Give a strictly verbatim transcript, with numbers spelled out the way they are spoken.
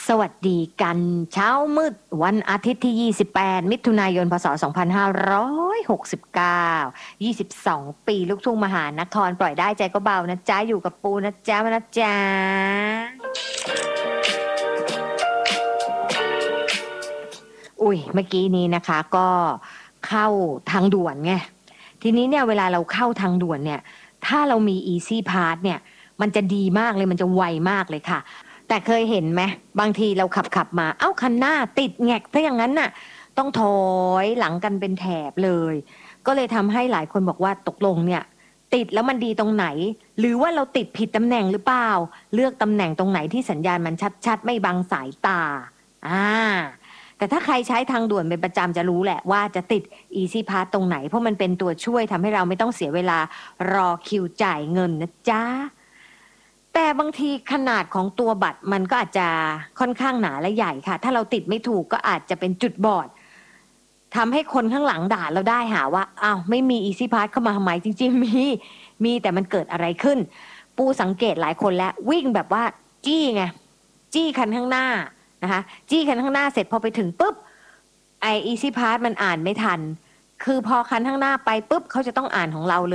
สวัสดีกันเช้ามืดวันอาทิตย์ที่ยี่สิบแปดมิถุนายนพศสองพันห้าร้อยหกสิบเก้า ยี่สิบสองปีลูกทุ่งมหานครปล่อยได้ใจก็เบานะจ๊ะอยู่กับปูนะจ๊ะมานะจ๊ะอุ้ยเมื่อกี้นี้นะคะก็เข้าทางด่วนไงทีนี้เนี่ยเวลาเราเข้าทางด่วนเนี่ยถ้าเรามี Easy Pass เนี่ยมันจะดีมากเลยมันจะไวมากเลยค่ะแต่เคยเห็นไหมบางทีเราขับขับมาเอ้าคันหน้าติดแงกถ้าอย่างนั้นน่ะต้องถอยหลังกันเป็นแถบเลยก็เลยทำให้หลายคนบอกว่าตกลงเนี่ยติดแล้วมันดีตรงไหนหรือว่าเราติดผิดตำแหน่งหรือเปล่าเลือกตำแหน่งตรงไหนที่สัญญาณมันชัดๆไม่บังสายตาอ่าแต่ถ้าใครใช้ทางด่วนเป็นประจำจะรู้แหละว่าจะติด Easy Pass ตรงไหนเพราะมันเป็นตัวช่วยทำให้เราไม่ต้องเสียเวลารอคิวจ่ายเงินนะจ๊ะแต่บางทีขนาดของตัวบัตรมันก็อาจจะค่อนข้างหนาและใหญ่ค่ะถ้าเราติดไม่ถูกก็อาจจะเป็นจุดบอดทำให้คนข้างหลังด่าเราได้หาว่าอ้าวไม่มี Easy Pass เข้ามาทำไมจริงๆมีมีแต่มันเกิดอะไรขึ้นปูสังเกตหลายคนแล้ววิ่งแบบว่าจี้ไงจี้คันข้างหน้านะคะจี้คันข้างหน้าเสร็จพอไปถึงปุ๊บไอ Easy Pass มันอ่านไม่ทันคือพอคันข้างหน้าไปปุ๊บเขาจะต้องอ่านของเราเลย